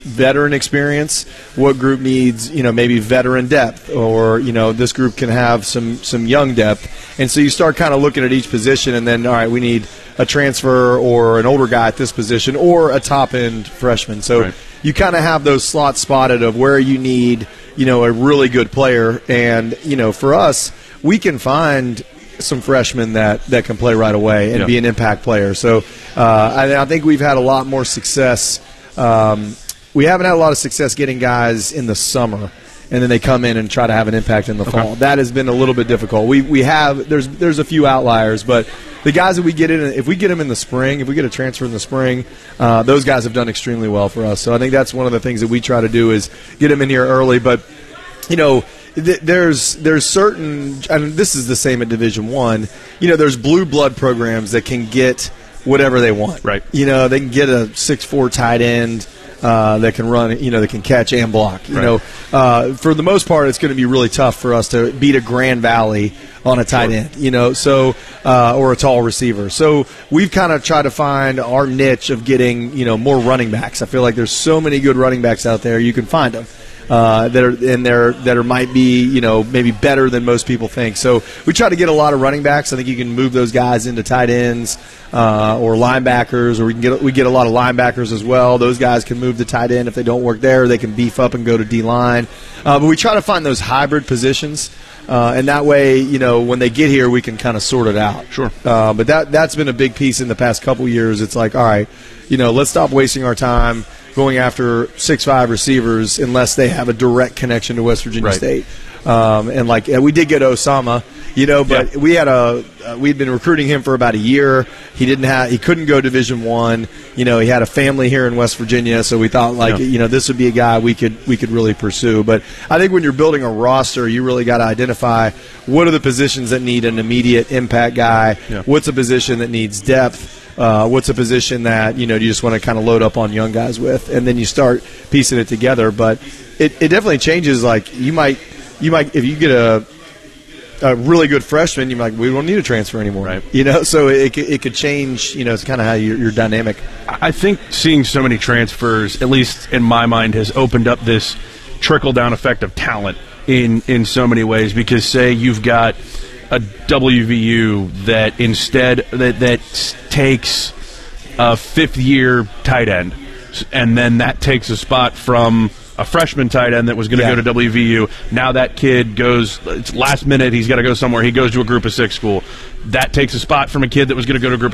veteran experience, what group needs, maybe veteran depth, or, this group can have some young depth. And so you start kind of looking at each position and then, all right, we need a transfer or an older guy at this position or a top-end freshman. So you kind of have those slots spotted of where you need, a really good player. And, for us, we can find some freshmen that can play right away and be an impact player. So I think we've had a lot more success. We haven't had a lot of success getting guys in the summer, and then they come in and try to have an impact in the fall. That has been a little bit difficult. We have there's a few outliers, but the guys that we get in, if we get them in the spring, if we get a transfer in the spring, those guys have done extremely well for us. So I think that's one of the things that we try to do is get them in here early. But there's certain, and this is the same at Division I. There's blue blood programs that can get whatever they want. Right. They can get a 6'4" tight end. That can run, that can catch and block. For the most part, it's going to be really tough for us to beat a Grand Valley on a tight end, or a tall receiver. So we've kind of tried to find our niche of getting, more running backs. I feel like there's so many good running backs out there. You can find them. That might be, maybe better than most people think. So we try to get a lot of running backs. I think you can move those guys into tight ends or linebackers, or we get a lot of linebackers as well. Those guys can move to tight end if they don't work there. They can beef up and go to D-line. But we try to find those hybrid positions, and that way, when they get here, we can kind of sort it out. Sure. But that's been a big piece in the past couple years. It's like, all right, let's stop wasting our time going after 6'5" receivers unless they have a direct connection to West Virginia State. And we did get Osama, but we'd been recruiting him for about a year. He couldn't go Division I. He had a family here in West Virginia, so we thought this would be a guy we could really pursue. But I think when you're building a roster, you really got to identify what are the positions that need an immediate impact guy. What's a position that needs depth? What's a position that you just want to kind of load up on young guys with, and then you start piecing it together. But it definitely changes. Like you might if you get a really good freshman, you're like, we don't need a transfer anymore. Right. So it could change. It's kind of how you're dynamic. I think seeing so many transfers, at least in my mind, has opened up this trickle down effect of talent in so many ways. Because say you've got a WVU that that takes a fifth-year tight end, and then that takes a spot from a freshman tight end that was going to go to WVU. Now that kid goes, it's last minute, he's got to go somewhere. He goes to a Group of 6 school. That takes a spot from a kid that was going to go to a Group